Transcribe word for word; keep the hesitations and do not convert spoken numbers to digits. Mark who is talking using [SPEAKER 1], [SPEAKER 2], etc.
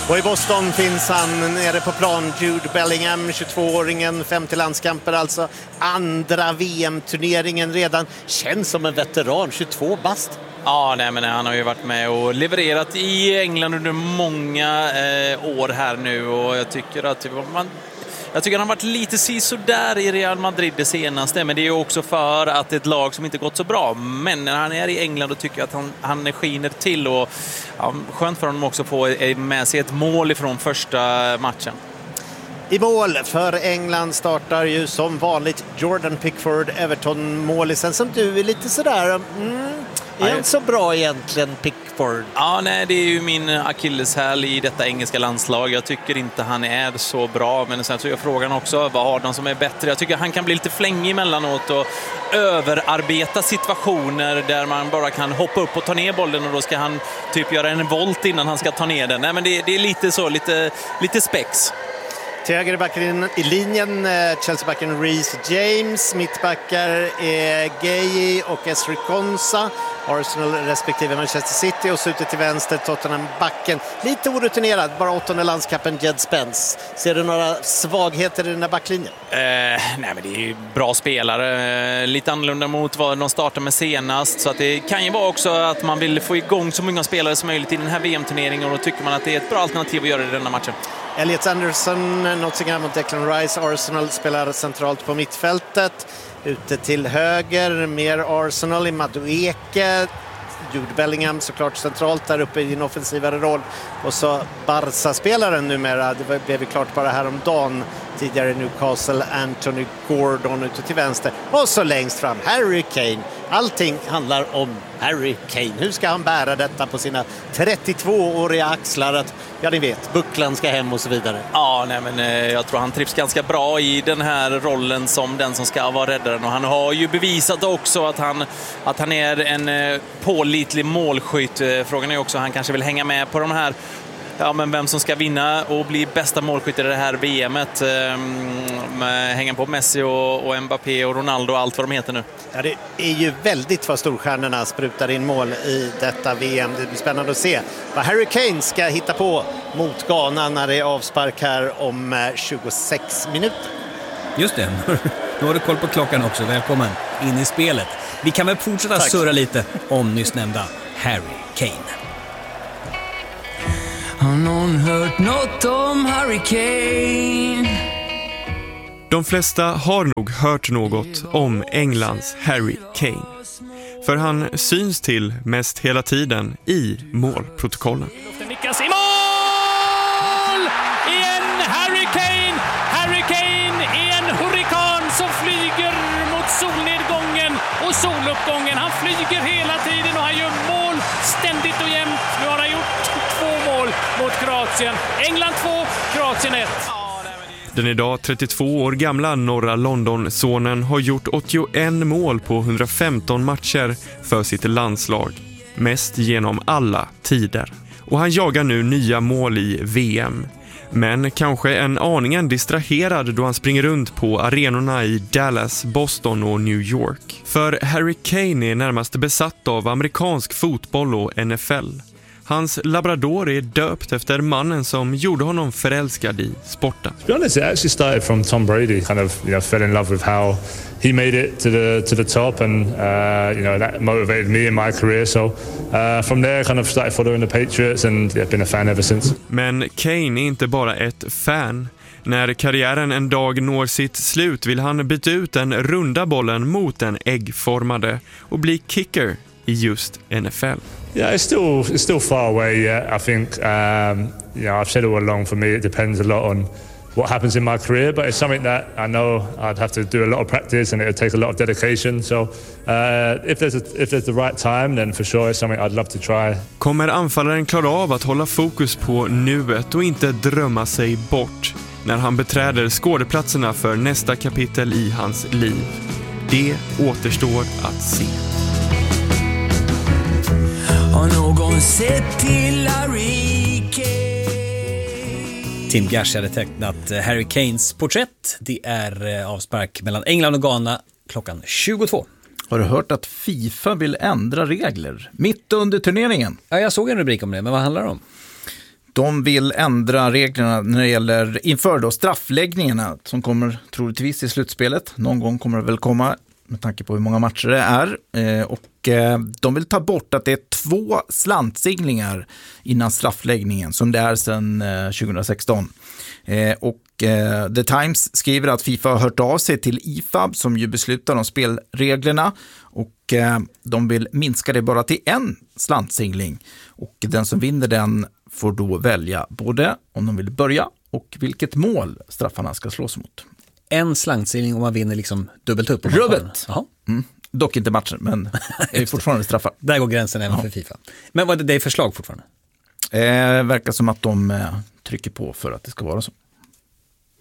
[SPEAKER 1] Och i Boston finns han nere på plan, Jude Bellingham, tjugotvååringen, femtio landskamper, alltså andra V M-turneringen redan. Känns som en veteran, tjugotvå bast.
[SPEAKER 2] Ja, nej, men han har ju varit med och levererat i England under många eh, år här nu, och jag tycker att man, jag tycker han har varit lite sisådär i Real Madrid det senaste, men det är ju också för att det är ett lag som inte gått så bra. Men när han är i England och tycker att han, han skiner till, och ja, skönt för honom också att få med sig ett mål ifrån första matchen.
[SPEAKER 1] I mål för England startar ju som vanligt Jordan Pickford, Everton-målisen, som du är lite sådär... Mm. Är han så bra egentligen, Pickford?
[SPEAKER 2] Ja, nej, det är ju min akilleshäl i detta engelska landslag. Jag tycker inte han är så bra, men sen så är jag frågan också, vad har de som är bättre? Jag tycker han kan bli lite flängig emellanåt och överarbeta situationer där man bara kan hoppa upp och ta ner bollen, och då ska han typ göra en volt innan han ska ta ner den. Nej, men det, det är lite så, lite, lite spex.
[SPEAKER 1] Till höger backen i linjen, Chelsea-backen Reece James, mittbackar är Gueye och Esri Konsa, Arsenal respektive Manchester City, och så ute till vänster Tottenham-backen. Lite orutinerad, bara åttonde landskapen Jed Spence. Ser du några svagheter i den här backlinjen?
[SPEAKER 2] Eh, nej, men det är ju bra spelare. Eh, lite annorlunda mot vad de startar med senast, så att det kan ju vara också att man vill få igång så många spelare som möjligt i den här V M-turneringen, och då tycker man att det är ett bra alternativ att göra det i denna matchen.
[SPEAKER 1] Elliot Anderson, Nottingham mot Declan Rice. Arsenal spelar centralt på mittfältet. Ute till höger, mer Arsenal i Madueke. Jude Bellingham såklart centralt där uppe i en offensivare roll. Och så Barca-spelaren numera, det blev klart bara häromdagen, tidigare i Newcastle, Anthony Gordon ute till vänster. Och så längst fram, Harry Kane. Allting handlar om Harry Kane. Hur ska han bära detta på sina trettiotvååriga axlar? Att, ja, ni vet, bucklan ska hem och så vidare.
[SPEAKER 2] Ja, nej, men eh, jag tror han trivs ganska bra i den här rollen som den som ska vara räddaren. Och han har ju bevisat också att han, att han är en eh, pålitlig målskytt. Frågan är också, han kanske vill hänga med på de här, ja, men vem som ska vinna och bli bästa målskytt i det här V M-et. Um, hänga på Messi och, och Mbappé och Ronaldo och allt vad de heter nu.
[SPEAKER 1] Ja, det är ju väldigt vad storstjärnorna sprutar in mål i detta V M. Det blir spännande att se vad Harry Kane ska hitta på mot Ghana när det är avspark här om tjugosex minuter.
[SPEAKER 3] Just det, nu har du koll på klockan också. Välkommen in i spelet. Vi kan väl fortsätta Tack. surra lite om nyss nämnda Harry Kane.
[SPEAKER 4] Har någon hört något om Harry Kane?
[SPEAKER 5] De flesta har nog hört något om Englands Harry Kane. För han syns till mest hela tiden i målprotokollen.
[SPEAKER 6] Nickas i mål! Igen Harry Kane! Harry Kane är en hurrikan som flyger mot solnedgången och soluppgången. Han flyger hela tiden och han gör mål ständigt och jämt. Nu har han gjort två mål mot Kroatien. England två, Kroatien ett.
[SPEAKER 5] Den idag trettiotvå år gamla norra London-sonen har gjort åttioen mål på hundrafemton matcher för sitt landslag. Mest genom alla tider. Och han jagar nu nya mål i V M. Men kanske en aningen distraherad då han springer runt på arenorna i Dallas, Boston och New York. För Harry Kane är närmast besatt av amerikansk fotboll och N F L. Hans labrador är döpt efter mannen som gjorde honom förälskad i sporten.
[SPEAKER 7] To be honest, it actually started from Tom Brady. Kind of, you know, fell in love with how he made it to the to the top, and uh, you know that motivated me in my career. So uh, from there, kind of started following the Patriots, and yeah, been a fan ever since.
[SPEAKER 5] Men Kane är inte bara ett fan. När karriären en dag når sitt slut vill han byta ut den runda bollen mot den äggformade och bli kicker i just N F L.
[SPEAKER 7] Yeah, it's still it's still far away yet. I think um, you know I've said all along. For me, it depends a lot on what happens in my career, but it's something that I know I'd have to do a lot of practice, and it would take a lot of dedication. So uh, if there's a, if there's the right time, then for sure it's something I'd love to try.
[SPEAKER 5] Kommer anfallaren klara av att hålla fokus på nuet och inte drömma sig bort när han beträder skådeplatserna för nästa kapitel i hans liv? Det återstår att se.
[SPEAKER 4] Har någon sett till Harry Kane?
[SPEAKER 3] Tim Gash hade tecknat Harry Kanes porträtt. Det är avspark mellan England och Ghana klockan tjugotvå.
[SPEAKER 8] Har du hört att FIFA vill ändra regler mitt under turneringen?
[SPEAKER 3] Ja, jag såg en rubrik om det, men vad handlar det om?
[SPEAKER 8] De vill ändra reglerna när det gäller inför då straffläggningarna som kommer troligtvis i slutspelet. Någon gång kommer det väl komma med tanke på hur många matcher det är. Eh, och eh, de vill ta bort att det är två slantsinglingar innan straffläggningen som det är sedan eh, tjugohundrasexton. Eh, och eh, The Times skriver att FIFA har hört av sig till I F A B som ju beslutar om spelreglerna och eh, de vill minska det bara till en slantsingling. Och den som vinner den får då välja både om de vill börja och vilket mål straffarna ska slås mot.
[SPEAKER 3] En slantsingling om man vinner liksom dubbelt upp.
[SPEAKER 8] Rubbet! Mm. Dock inte matchen, men det är fortfarande straffar.
[SPEAKER 3] Där går gränsen även för FIFA. Men vad är det, det är förslag fortfarande?
[SPEAKER 8] Eh, verkar som att de eh, trycker på för att det ska vara så.